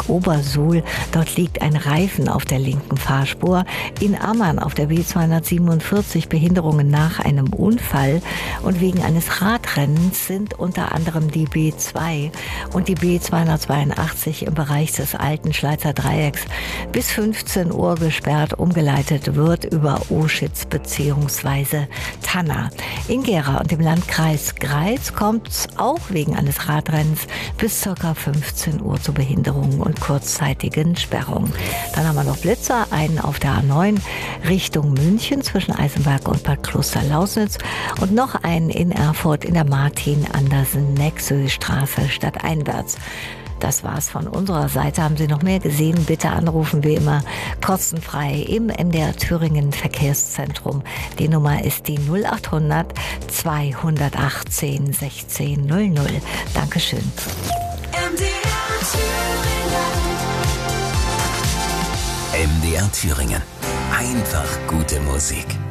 Obersuhl. Dort liegt ein Reifen auf der linken Fahrspur. In Ammann auf der B247 Behinderungen nach einem Unfall. Und wegen eines Radrennens sind unter anderem die B2 und die B282 im Bereich des alten Schleizer Dreiecks bis 15 Uhr gesperrt. Umgeleitet wird über Oschitz bzw. Tanner. In Gera und im Landkreis Greiz kommt es auch wegen eines Radrennens bis ca. 15 Uhr zu Behinderungen und kurzzeitigen Sperrungen. Dann haben wir noch Blitzer, einen auf der A9 Richtung München zwischen Eisenberg und Bad Kloster-Lausnitz und noch einen in Erfurt in der Martin-Andersen-Nexö-Straße stadteinwärts. Das war's von unserer Seite. Haben Sie noch mehr gesehen? Bitte anrufen, wie immer, kostenfrei im MDR Thüringen Verkehrszentrum. Die Nummer ist die 0800 218 1600. Dankeschön. MDR Thüringen. Einfach gute Musik.